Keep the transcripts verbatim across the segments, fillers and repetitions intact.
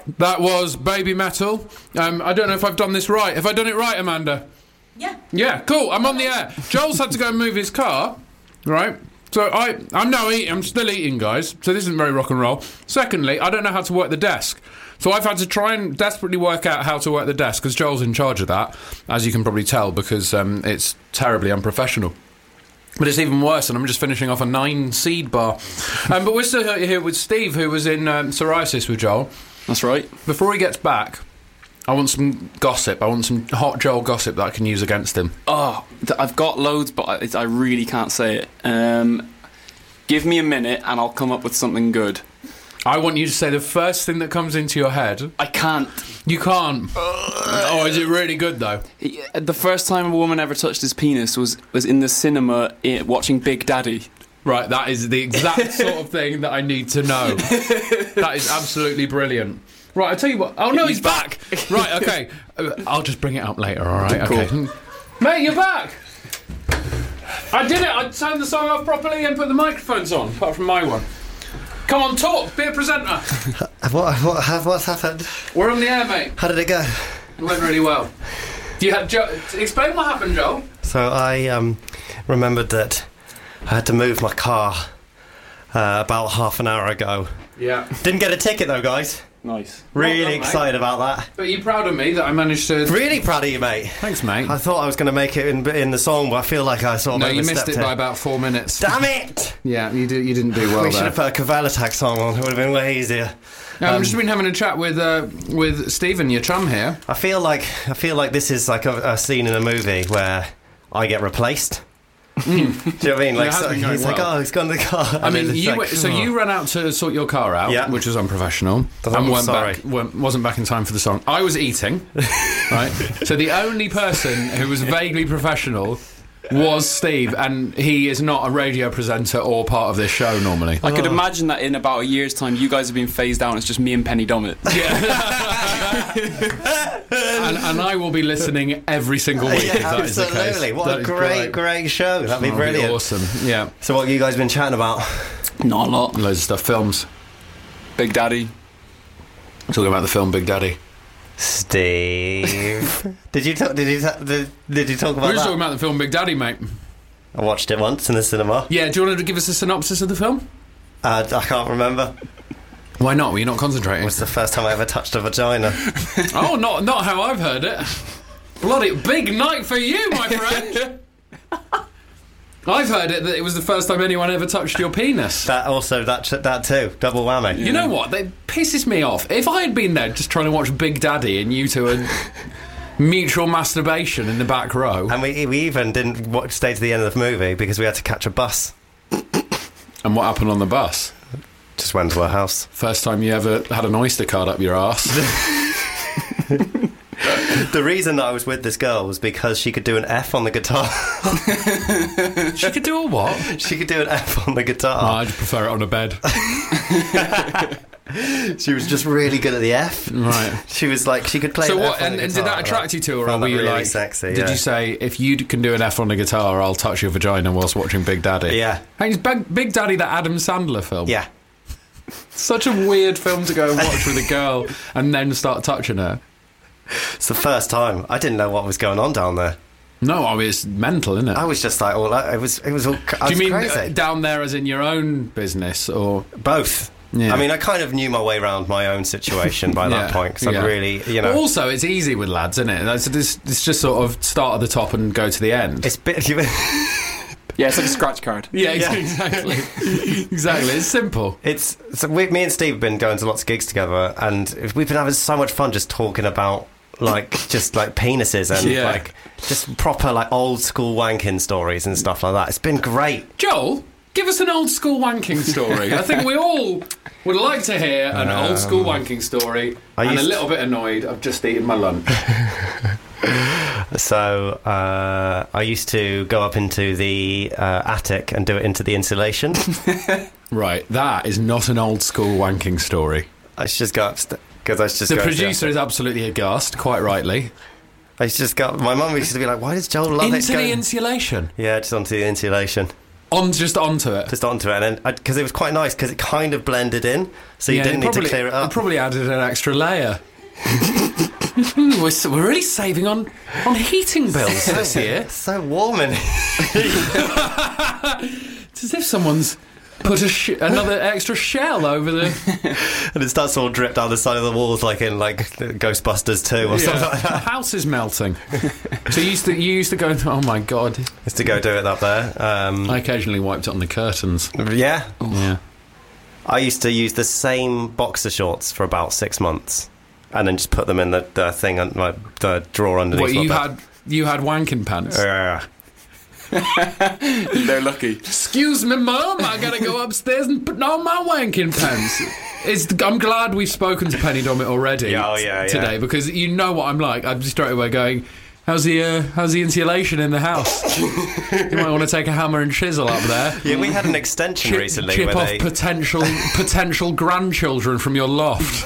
That was Baby Metal. Um, I don't know if I've done this right. Have I done it right, Amanda? Yeah. Yeah, cool. I'm on the air. Joel's had to go and move his car, right? So I, I'm now eating. I'm still eating, guys. So this isn't very rock and roll. Secondly, I don't know how to work the desk. So I've had to try and desperately work out how to work the desk, because Joel's in charge of that, as you can probably tell, because um, it's terribly unprofessional. But it's even worse, and I'm just finishing off a nine seed bar. Um, but we're still here with Steve, who was in um, psoriasis with Joel. That's right. Before he gets back, I want some gossip. I want some hot Joel gossip that I can use against him. Oh, th- I've got loads, but I, I really can't say it. Um, give me a minute, and I'll come up with something good. I want you to say the first thing that comes into your head. I can't. You can't. Oh, is it really good, though? He, the first time a woman ever touched his penis was, was in the cinema i- watching Big Daddy. Right, that is the exact sort of thing that I need to know. That is absolutely brilliant. Right, I'll tell you what. Oh, no, he's, he's back. back. Right, okay. Uh, I'll just bring it up later, all right? Cool. Okay. Mate, you're back. I did it. I turned the song off properly and put the microphones on, apart from my one. Come on, talk. Be a presenter. What, what, what's happened? We're on the air, mate. How did it go? It went really well. You had jo- explain what happened, Joel. So I um, remembered that I had to move my car uh, about half an hour ago. Yeah. Didn't get a ticket though, guys. Nice. Really Well done, excited about that. But you proud of me that I managed to... Really proud of you, mate. Thanks, mate. I thought I was going to make it in in the song, but I feel like I sort of No, you missed overstepped it by about four minutes. Damn it! Yeah, you, did, you didn't do well we should there. have put a Cavell Attack song on. It would have been way easier. No, Um, I've just been having a chat with uh, with Stephen, your chum here. I feel like I feel like this is like a, a scene in a movie where I get replaced. Mm. Do you know what I mean? Like, It has so, been going he's like, well. oh, he's gone to the car. I And mean, it's you like, went, so oh. you ran out to sort your car out, Yeah. which was unprofessional, I'm and weren't sorry. back, weren't, wasn't back in time for the song. I was eating, right? So the only person who was vaguely professional was Steve, and he is not a radio presenter or part of this show normally. I could imagine that in about a year's time, you guys have been phased out. It's just me and Penny Dommett. and, and I will be listening every single week. Yeah, if that is the case. absolutely. What That a is great, great show. That'd be That'd be brilliant. awesome. Yeah, So what have you guys been chatting about? Not a lot. loads of stuff. Films. Big Daddy. Talking about the film Big Daddy. Steve. did you talk, did you ta- did, did you talk We about were just that? talking about the film Big Daddy, mate. I watched it once in the cinema. Yeah, do you want to give us a synopsis of the film? Uh, I can't remember. Why not? Were you not It concentrating? was the first time I ever touched a vagina. Oh, not not how I've heard it. Bloody big night for you, my friend. I've heard it that it was the first time anyone ever touched your penis. That also, that that too, double whammy. You know what? That pisses me off. If I had been there just trying to watch Big Daddy and you two had mutual masturbation in the back row. And we we even didn't watch, stay to the end of the movie because we had to catch a bus. And what happened on the bus? Just went to her house. First time you ever had an Oyster card up your arse. The reason that I was with this girl was because she could do an F on the guitar. She could do a what? She could do an F on the Oh, guitar. I'd prefer it on a bed. She was just really good at the F. Right. She was like, she could play So an what? F on And, the and did guitar, that attract you to her, or Found were that you really like? sexy, Did yeah. you say if you can do an F on the guitar, I'll touch your vagina whilst watching Big Daddy? Yeah. Hey, is Big, Big Daddy that Adam Sandler film? Yeah. Such a weird film to go and watch with a girl and then start touching her. It's the first time. I didn't know what was going on down there. No, I mean, it's mental, isn't it? I was just like, all that. It was, it was all. I Do you was mean crazy. uh, down there as in your own business, or Both. Yeah. I mean, I kind of knew my way around my own situation by that Yeah, point because yeah. I'm really, you know. But also, it's easy with lads, isn't it? It's, it's, it's just sort of start at the top and go to the end. It's bit. Yeah, it's like a scratch card. yeah, Yeah. exactly. Exactly. It's simple. It's so we, me and Steve have been going to lots of gigs together, and we've been having so much fun just talking about like just like penises and Yeah. like just proper like old school wanking stories and stuff like that. It's been great. Joel, give us an old school wanking story. I think we all would like to hear an Um, old school wanking story. I And a used- little bit annoyed. I've just eaten my lunch. So uh, I used to go up into the uh, attic and do it into the insulation. Right, that is not an old school wanking story. I used to just go upstairs because I used to just The go producer is absolutely aghast, quite rightly. I used to just go. My mum used to be like, "Why does Joel love Into it?" the going-" insulation. Yeah, just onto the insulation. On just onto it. Just onto it, and because it was quite nice because it kind of blended in, so you Yeah, didn't it need probably, to clear it It up. probably added an extra layer. we're, s- we're really saving on, on heating bills this year. It's so warm in It's as if someone's put a sh- another extra shell over the... and it starts to all drip down the side of the walls like in like Ghostbusters two or something like The that. house is melting. So you used to you used to go, oh my God. Just to go do it up there. Um, I occasionally wiped it on the curtains. yeah. Yeah. I used to use the same boxer shorts for about six months and then just put them in the, the thing, on my the drawer underneath What, my you bed. had you had wanking pants? Yeah. They're lucky. Excuse me, Mum, I gotta go upstairs and put on my wanking pants. It's, I'm glad we've spoken to Penny Dommett already Yeah, oh, yeah, yeah. today, because you know what I'm like. I'm just straight away going, how's the, uh, how's the insulation in the house? You might want to take a hammer and chisel up there. Yeah, we had an extension Chip, recently chip where off they... potential potential grandchildren from your loft.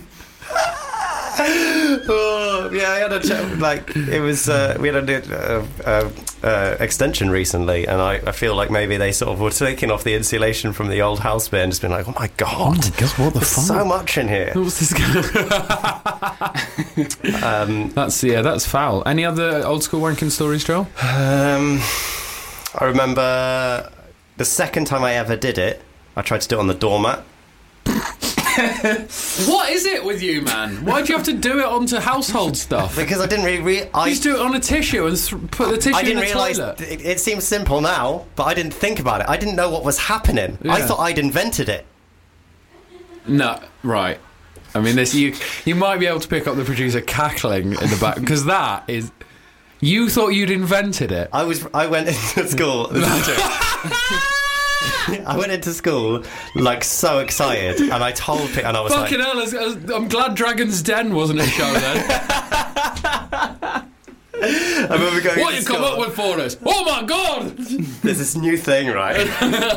Oh, yeah, I had a ch- like it was. Uh, we had a uh, uh, uh, extension recently, and I, I feel like maybe they sort of were taking off the insulation from the old house bit and just been like, "Oh my god, God, what the there's so much in here." What's this guy? Um, That's yeah, that's foul. Any other old school wanking stories, Joel? um, I remember the second time I ever did it. I tried to do it on the doormat. What is it with you, man? Why do you have to do it onto household stuff? Because I didn't really. Re- I, You just do it on a tissue and th- put the tissue I in didn't the realise. toilet. It, it seems simple now, but I didn't think about it. I didn't know what was happening. I Yeah. thought I'd invented it. No, right. I mean, this you you might be able to pick up the producer cackling in the back because that is. You thought you'd invented it. I was. I went into school. I went into school like so excited, and I told people, and I was Fucking like, hell! I was- I was- I'm glad Dragon's Den wasn't a show then. I remember going. What into you come school, up with for us? Oh my God! There's this new thing, right?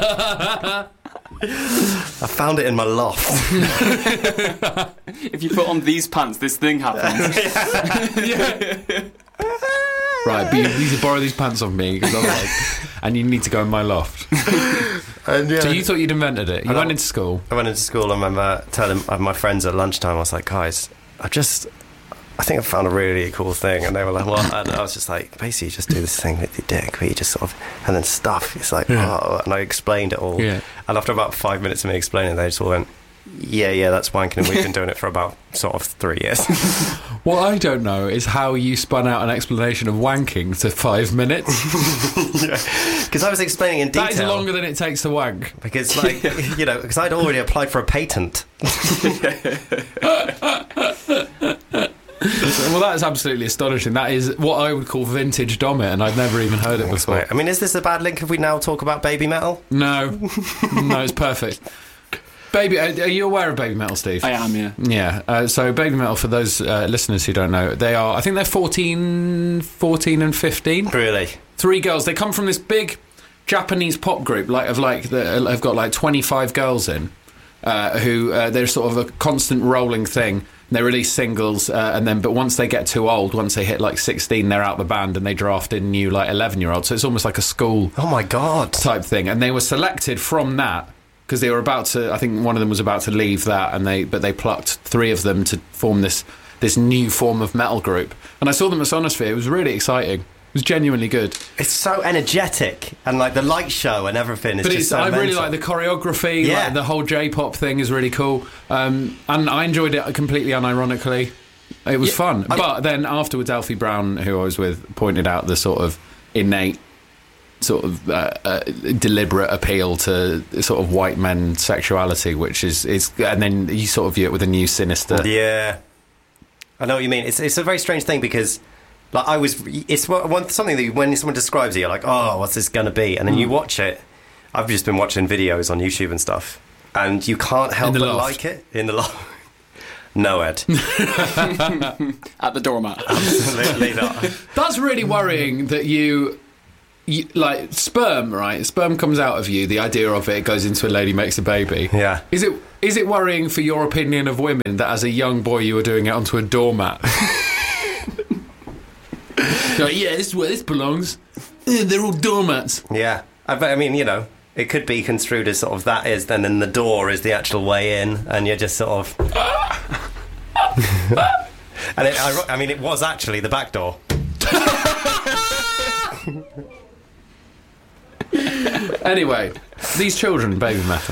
I found it in my loft. If you put on these pants, this thing happens. Yeah. Right, but you need to borrow these pants off me because I'm like, and you need to go in my loft. And yeah, So you thought you'd invented it. You I went know. into school. I went into school. I remember telling my friends at lunchtime. I was like, guys, I just. I think I found a really cool thing, and they were like, "What?" And I was just like, "Basically, you just do this thing with your dick, where you just sort of, and then stuff." It's like, Yeah. oh, and I explained it all. Yeah. And after about five minutes of me explaining, it, they just all went, "Yeah, yeah, that's wanking, and we've been doing it for about sort of three years." What I don't know is how you spun out an explanation of wanking to five minutes. Because I was explaining in detail. That is longer than it takes to wank. Because, like, you know, because I'd already applied for a patent. Well, that is absolutely astonishing. That is what I would call vintage Dommett, and I'd never even heard it before. I mean, is this a bad link if we now talk about baby metal? No, no, it's perfect. Baby, are you aware of Baby Metal, Steve? I am, yeah. Yeah. Uh, so Baby Metal, for those uh, listeners who don't know, they are. I think they're fourteen, fourteen, and fifteen. Really? Three girls. They come from this big Japanese pop group, like of like the, have got like twenty-five girls in, uh, who uh, they're sort of a constant rolling thing. They release singles, uh, and then but once they get too old, once they hit like sixteen, they're out the band and they draft in new like eleven-year-olds. So it's almost like a school Oh my god. type thing. And they were selected from that because they were about to. I think one of them was about to leave that, and they but they plucked three of them to form this this new form of metal group. And I saw them at Sonosphere. It was really exciting. It was genuinely good. It's so energetic, and like the light show and everything is But just it's, so I really mental. like the choreography. Yeah. Like the whole J-pop thing is really cool, um, and I enjoyed it completely unironically. It was Yeah, fun. I- But then afterwards, Alfie Brown, who I was with, pointed out the sort of innate, sort of uh, uh, deliberate appeal to sort of white men sexuality, which is is, and then you sort of view it with a new sinister. Yeah, I know what you mean. It's it's a very strange thing because, like, I was. It's one, one- something that you, when someone describes it, you're like, oh, what's this gonna be? And then you watch it. I've just been watching videos on YouTube and stuff, and you can't help In the but loft. like it in the loft. No, Ed, At the doormat. absolutely not. That's really worrying that you, you. Like sperm, right? Sperm comes out of you. The idea of it goes into a lady, makes a baby. Yeah. Is it is it worrying for your opinion of women that as a young boy you were doing it onto a doormat? You're like, yeah, this is where this belongs. Eh, they're all doormats. Yeah. I, but I mean, you know, it could be construed as sort of that is, then then the door is the actual way in, and you're just sort of. And it, I, I mean, it was actually the back door. Anyway, these children, baby metal.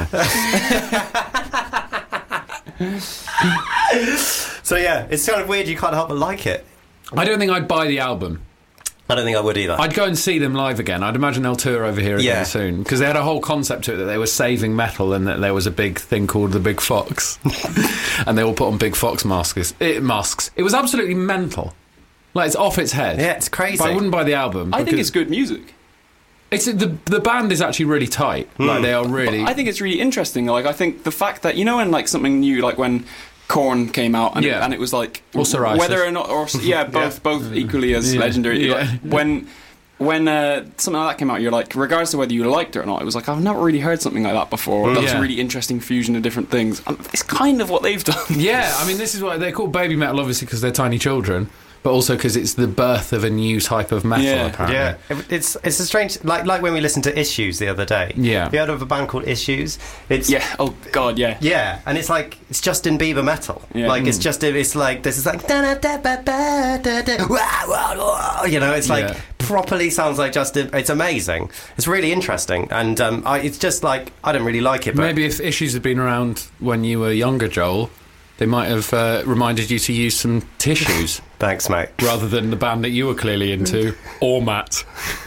So yeah, it's kind of weird. You can't help but like it. I don't think I'd buy the album. I don't think I would either. I'd go and see them live again. I'd imagine they'll tour over here again Yeah. soon, because they had a whole concept to it that they were saving metal and that there was a big thing called the Big Fox, and they all put on Big Fox masks. It, masks. It was absolutely mental. Like, it's off its head. Yeah, it's crazy. But I wouldn't buy the album. I think because it's good music. It's the the band is actually really tight. Like, they are really. I think it's really interesting. Like, I think the fact that, you know, when like something new, like when Korn came out, and, Yeah. it, and it was like Or Psoriasis. whether or not, or yeah, both Yeah. both equally as Yeah. legendary. Yeah. Like, when when uh, something like that came out, you're like, regardless of whether you liked it or not, it was like, I've never really heard something like that before. That's Yeah. a really interesting fusion of different things. And it's kind of what they've done. Yeah, I mean, this is why they're called baby metal, obviously, because they're tiny children, but also because it's the birth of a new type of metal, Yeah. apparently. Yeah, It- it's it's a strange like like when we listened to Issues the other day. Yeah. Have you heard of a band called Issues? It's Yeah. Oh God. Yeah. yeah, and it's like it's Justin Bieber metal. Yeah. Like it's Mm. just it's like this is like da, da, da, ba, ba, da, da, wah, wah, wah. You know, it's like Yeah. properly sounds like Justin. It's amazing. It's really interesting, and um, I, it's just like I don't really like it. But Maybe if Issues had been around when you were younger, Joel, they might have uh, reminded you to use some tissues thanks, mate. rather than the band that you were clearly into, or Matt.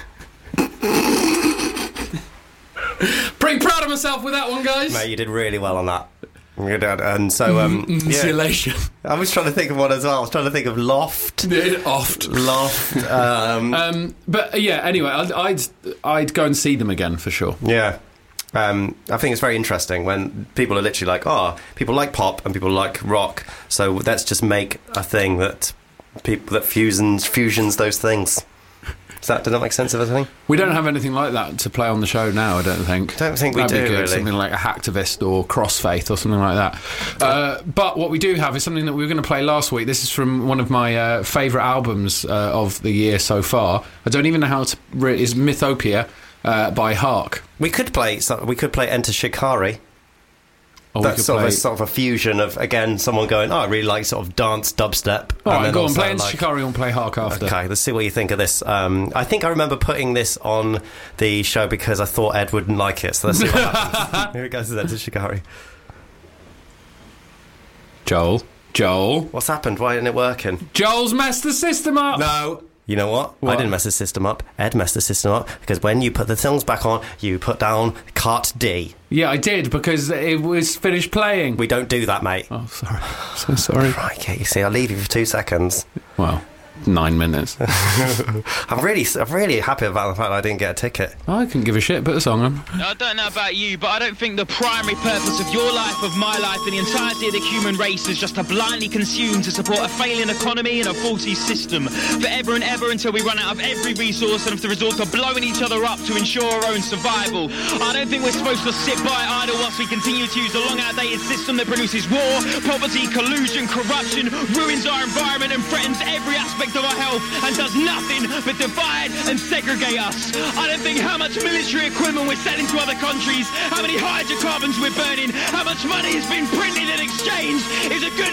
Pretty proud of myself with that one, guys. Mate, you did really well on that. You did, and so um, yeah. Insulation. I was trying to think of one as well. I was trying to think of Loft. Oft. Loft. Um, Um, but uh, yeah, anyway, I'd, I'd I'd go and see them again for sure. Yeah. Um, I think it's very interesting when people are literally like, oh, people like pop and people like rock, so let's just make a thing that people that fusions fusions those things. Does that, does that make sense of everything? We don't have anything like that to play on the show now, I don't think. Don't think we That'd do, be good. really. Something like a Hacktivist or Crossfaith or something like that. Uh, but what we do have is something that we were going to play last week. This is from one of my uh, favourite albums uh, of the year so far. I don't even know how to... Re- is Mythopia uh, by Hark. We could play. So we could play Enter Shikari. Or we That's could sort of play... a sort of a fusion of again someone going, oh, I really like sort of dance dubstep. All and right, then go on, also, play Enter like- Shikari and play Hark after. Okay, let's see what you think of this. Um, I think I remember putting this on the show because I thought Ed wouldn't like it. So let's see what happens. Here it goes, Enter Shikari. Joel. Joel. What's happened? Why isn't it working? Joel's messed the system up! No. You know what? What? I didn't mess the system up. Ed messed the system up because when you put the songs back on, you put down Cart D. Yeah, I did, because it was finished playing. We don't do that, mate. Oh, sorry. So sorry. Crikey, you see, I'll leave you for two seconds. Well, nine minutes. I'm really, I'm really happy about the fact I didn't get a ticket. I couldn't give a shit. Put the song on. I don't know about you, but I don't think the primary purpose of your life, of my life, and the entirety of the human race is just to blindly consume to support a failing economy and a faulty system forever and ever until we run out of every resource and have to resort to blowing each other up to ensure our own survival. I don't think we're supposed to sit by idle whilst we continue to use a long outdated system that produces war, poverty, collusion, corruption, ruins our environment and threatens every aspect of our health and does nothing but divide and segregate us. I don't think how much military equipment we're selling to other countries, how many hydrocarbons we're burning, how much money has been printed and exchanged is a good